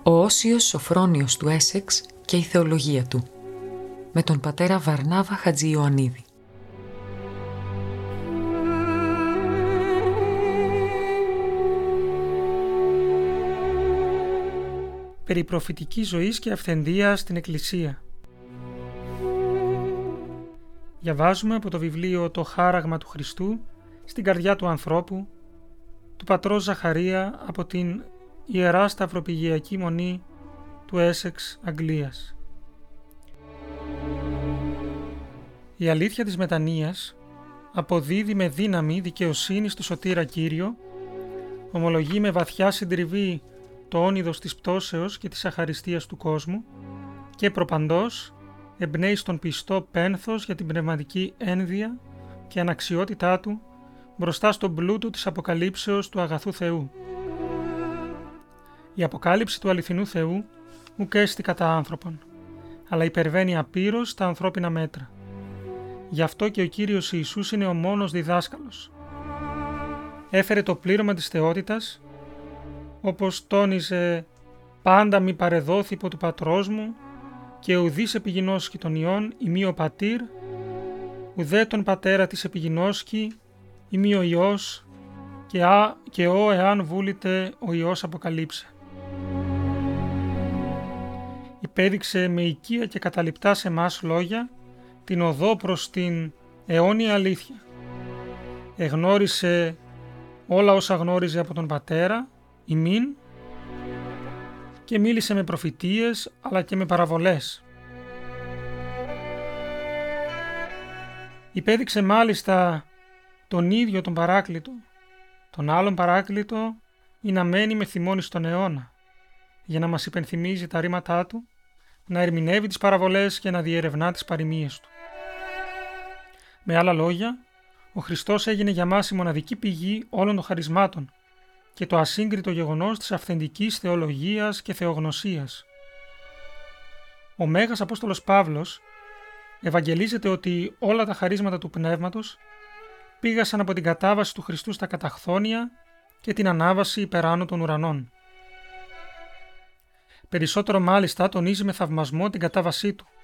Ο Όσιος Σοφρόνιος του Έσεξ και η θεολογία του, με τον πατέρα Βαρνάβα Χατζη-Ιωαννίδη. Περί προφητικής ζωής και αυθεντίας στην Εκκλησία. Διαβάζουμε από το βιβλίο «Το χάραγμα του Χριστού στην καρδιά του ανθρώπου» του πατρός Ζαχαρία από την Ιερά Σταυροπηγιακή Μονή του Έσεξ, Αγγλίας. Η αλήθεια της μετανοίας αποδίδει με δύναμη δικαιοσύνη στο Σωτήρα Κύριο, ομολογεί με βαθιά συντριβή το όνειδος της πτώσεως και της αχαριστίας του κόσμου και προπαντός εμπνέει στον πιστό πένθος για την πνευματική ένδυα και αναξιότητά του μπροστά στον πλούτο της αποκαλύψεως του αγαθού Θεού. Η αποκάλυψη του αληθινού Θεού ουκ έστι κατά άνθρωπον, αλλά υπερβαίνει απείρως τα ανθρώπινα μέτρα. Γι' αυτό και ο Κύριος Ιησούς είναι ο μόνος διδάσκαλος. Έφερε το πλήρωμα της θεότητας, όπως τόνιζε «πάντα μη παρεδόθη υπό του πατρός μου και ουδείς επιγινώσκει των Υιών ημί ο πατήρ, ουδέ τον πατέρα της επιγινώσκει ημί ο Υιός και ο εάν βούλητε ο Υιός αποκαλύψε». Υπέδειξε με οικία και καταληπτά σε εμάς λόγια την οδό προς την αιώνια αλήθεια. Εγνώρισε όλα όσα γνώριζε από τον Πατέρα, ημίν, και μίλησε με προφητείες αλλά και με παραβολές. Υπέδειξε μάλιστα τον ίδιο τον Παράκλητο, τον άλλον Παράκλητο ή να μένει με θυμώνει στον αιώνα, για να μας υπενθυμίζει τα ρήματά του, να ερμηνεύει τις παραβολές και να διερευνά τις παροιμίες του. Με άλλα λόγια, ο Χριστός έγινε για μας η μοναδική πηγή όλων των χαρισμάτων και το ασύγκριτο γεγονός της αυθεντικής θεολογίας και θεογνωσίας. Ο Μέγας Απόστολος Παύλος ευαγγελίζεται ότι όλα τα χαρίσματα του Πνεύματος πήγασαν από την κατάβαση του Χριστού στα καταχθόνια και την ανάβαση υπεράνω των ουρανών. Περισσότερο μάλιστα τονίζει με θαυμασμό την κατάβασή του.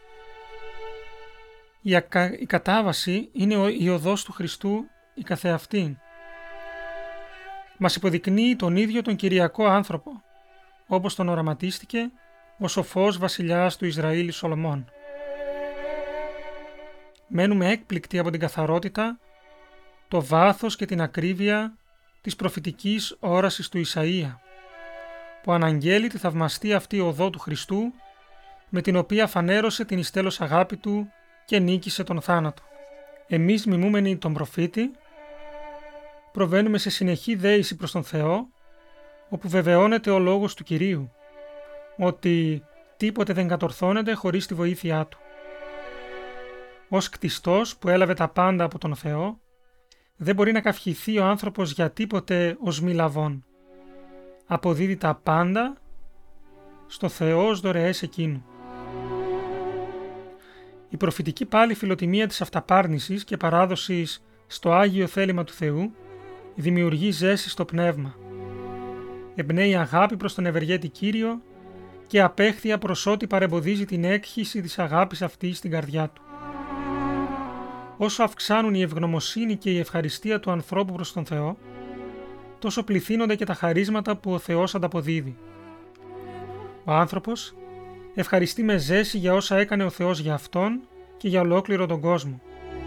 Η κατάβαση είναι η οδός του Χριστού η καθεαυτή. Μας υποδεικνύει τον ίδιο τον Κυριακό άνθρωπο, όπως τον οραματίστηκε ο σοφός βασιλιάς του Ισραήλ Σολομών. Μένουμε έκπληκτοι από την καθαρότητα, το βάθος και την ακρίβεια της προφητικής όρασης του Ισαΐα, που αναγγέλει τη θαυμαστή αυτή οδό του Χριστού, με την οποία φανέρωσε την εις τέλος αγάπη του και νίκησε τον θάνατο. Εμείς, μιμούμενοι τον προφήτη, προβαίνουμε σε συνεχή δέηση προς τον Θεό, όπου βεβαιώνεται ο λόγος του Κυρίου, ότι τίποτε δεν κατορθώνεται χωρίς τη βοήθειά του. Ως κτιστός που έλαβε τα πάντα από τον Θεό, δεν μπορεί να καυχηθεί ο άνθρωπος για τίποτε ως μη λαβών. Αποδίδει τα πάντα στο Θεό ως δωρεές εκείνου. Η προφητική πάλι φιλοτιμία της αυταπάρνησης και παράδοσης στο Άγιο θέλημα του Θεού δημιουργεί ζέση στο πνεύμα. Εμπνέει αγάπη προς τον ευεργέτη Κύριο και απέχθεια προς ό,τι παρεμποδίζει την έκχυση της αγάπης αυτής στην καρδιά του. Όσο αυξάνουν η ευγνωμοσύνη και η ευχαριστία του ανθρώπου προς τον Θεό, τόσο πληθύνονται και τα χαρίσματα που ο Θεός ανταποδίδει. Ο άνθρωπος ευχαριστεί με ζέση για όσα έκανε ο Θεός για αυτόν και για ολόκληρο τον κόσμο.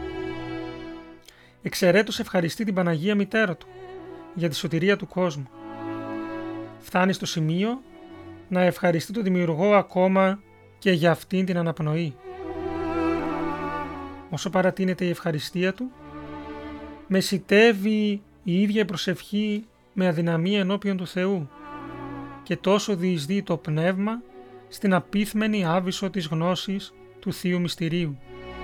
Εξαιρέτως ευχαριστεί την Παναγία Μητέρα του για τη σωτηρία του κόσμου. Φτάνει στο σημείο να ευχαριστεί τον Δημιουργό ακόμα και για αυτήν την αναπνοή. Όσο παρατείνεται η ευχαριστία του, μεσιτεύει η ίδια η προσευχή με αδυναμία ενώπιον του Θεού και τόσο διεισδύει το πνεύμα στην απίθμενη άβυσσο της γνώσης του Θείου Μυστηρίου.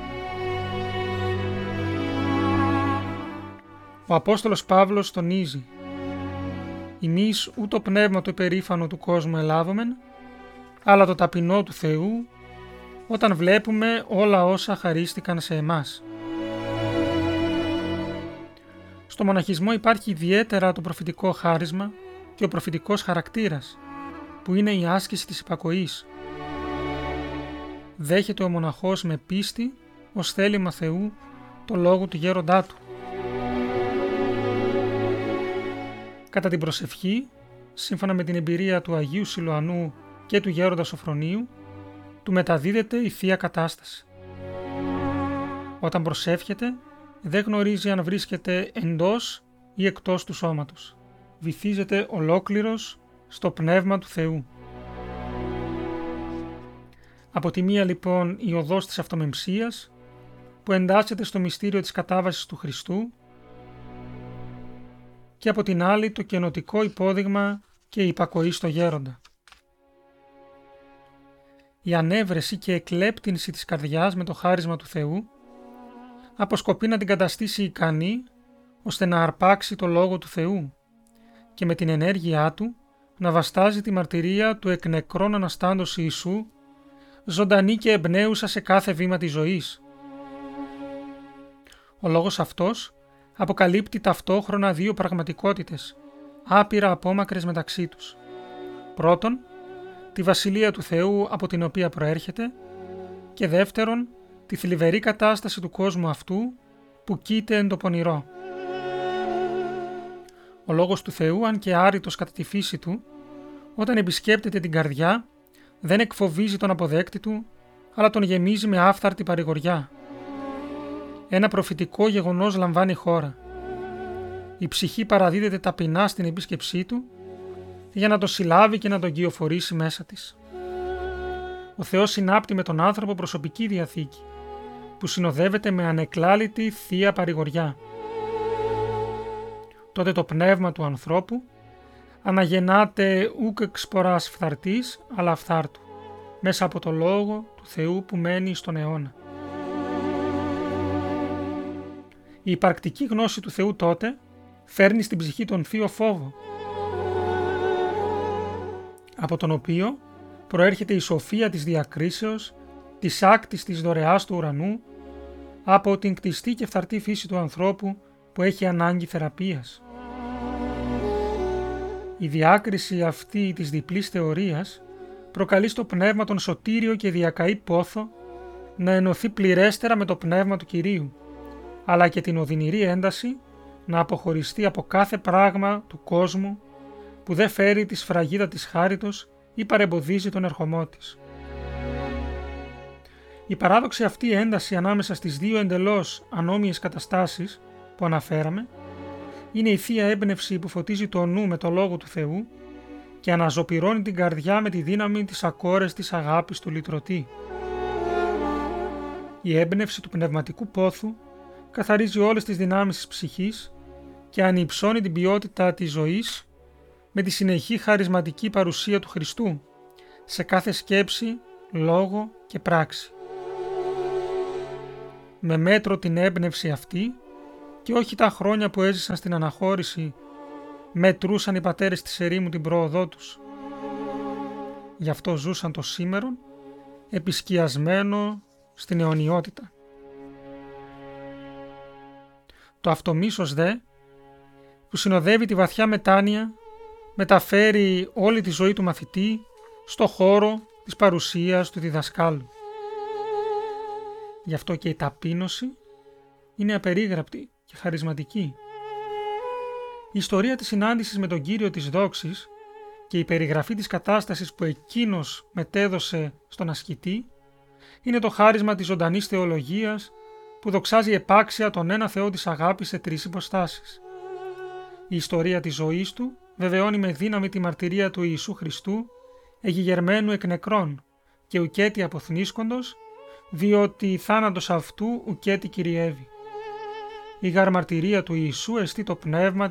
Ο Απόστολος Παύλος τονίζει «Ημείς ού το πνεύμα το υπερήφανο του κόσμου ελάβομεν, αλλά το ταπεινό του Θεού, όταν βλέπουμε όλα όσα χαρίστηκαν σε εμάς». Στο μοναχισμό υπάρχει ιδιαίτερα το προφητικό χάρισμα και ο προφητικός χαρακτήρας, που είναι η άσκηση της υπακοής. Δέχεται ο μοναχός με πίστη ως θέλημα Θεού το λόγο του γέροντά του. Κατά την προσευχή, σύμφωνα με την εμπειρία του Αγίου Σιλουανού και του γέροντα Σοφρονίου, του μεταδίδεται η Θεία Κατάσταση. Όταν προσεύχεται, δεν γνωρίζει αν βρίσκεται εντός ή εκτός του σώματος. Βυθίζεται ολόκληρος στο Πνεύμα του Θεού. Από τη μία λοιπόν η οδός της αυτομεμψίας, που εντάσσεται στο μυστήριο της κατάβασης του Χριστού, και από την άλλη το καινοτικό υπόδειγμα και η υπακοή στο γέροντα. Η ανέβρεση και εκλέπτυνση της καρδιάς με το χάρισμα του Θεού αποσκοπεί να την καταστήσει ικανή ώστε να αρπάξει το Λόγο του Θεού και με την ενέργειά του να βαστάζει τη μαρτυρία του εκ νεκρών αναστάντος Ιησού, ζωντανή και εμπνέουσα σε κάθε βήμα της ζωής. Ο λόγος αυτός αποκαλύπτει ταυτόχρονα δύο πραγματικότητες, άπειρα απόμακρες μεταξύ τους. Πρώτον, τη Βασιλεία του Θεού από την οποία προέρχεται, και δεύτερον, τη θλιβερή κατάσταση του κόσμου αυτού που κοίται εν το πονηρό. Ο Λόγος του Θεού, αν και άρρητος κατά τη φύση του, όταν επισκέπτεται την καρδιά, δεν εκφοβίζει τον αποδέκτη του, αλλά τον γεμίζει με άφθαρτη παρηγοριά. Ένα προφητικό γεγονός λαμβάνει χώρα. Η ψυχή παραδίδεται ταπεινά στην επίσκεψή του για να το συλλάβει και να τον κυοφορήσει μέσα της. Ο Θεός συνάπτει με τον άνθρωπο προσωπική διαθήκη, που συνοδεύεται με ανεκλάλητη θεία παρηγοριά. Τότε το πνεύμα του ανθρώπου αναγεννάται ούκ εξ σποράς φθαρτής, αλλά φθάρτου, μέσα από το Λόγο του Θεού που μένει στον αιώνα. Η υπαρκτική γνώση του Θεού τότε φέρνει στην ψυχή τον θείο φόβο, από τον οποίο προέρχεται η σοφία της διακρίσεως, της άκτης της δωρεάς του ουρανού, από την κτιστή και φθαρτή φύση του ανθρώπου που έχει ανάγκη θεραπείας. Η διάκριση αυτή της διπλής θεωρίας προκαλεί στο πνεύμα τον σωτήριο και διακαή πόθο να ενωθεί πληρέστερα με το πνεύμα του Κυρίου, αλλά και την οδυνηρή ένταση να αποχωριστεί από κάθε πράγμα του κόσμου που δεν φέρει τη σφραγίδα της χάριτος ή παρεμποδίζει τον ερχομό της. Η παράδοξη αυτή ένταση ανάμεσα στις δύο εντελώς ανώμοιες καταστάσεις που αναφέραμε είναι η Θεία Έμπνευση που φωτίζει το νου με το Λόγο του Θεού και αναζωπυρώνει την καρδιά με τη δύναμη της ακόρεστης αγάπης του λυτρωτή. Η έμπνευση του πνευματικού πόθου καθαρίζει όλες τις δυνάμεις της ψυχής και ανυψώνει την ποιότητα της ζωής με τη συνεχή χαρισματική παρουσία του Χριστού σε κάθε σκέψη, λόγο και πράξη. Με μέτρο την έμπνευση αυτή και όχι τα χρόνια που έζησαν στην αναχώρηση μετρούσαν οι πατέρες της ερήμου την πρόοδό τους. Γι' αυτό ζούσαν το σήμερον επισκιασμένο στην αιωνιότητα. Το αυτομίσος δε, που συνοδεύει τη βαθιά μετάνοια, μεταφέρει όλη τη ζωή του μαθητή στο χώρο της παρουσίας του διδασκάλου. Γι' αυτό και η ταπείνωση είναι απερίγραπτη και χαρισματική. Η ιστορία της συνάντησης με τον Κύριο της δόξης και η περιγραφή της κατάστασης που εκείνος μετέδωσε στον ασκητή είναι το χάρισμα της ζωντανής θεολογίας που δοξάζει επάξια τον ένα Θεό της αγάπης σε τρεις υποστάσεις. Η ιστορία της ζωής του βεβαιώνει με δύναμη τη μαρτυρία του Ιησού Χριστού, εγιγερμένου εκ νεκρών και ουκέτι αποθνίσκοντος, διότι θάνατος αυτού ουκέτι κυριεύει. Η γαρ μαρτυρία του Ιησού εστί το πνεύμα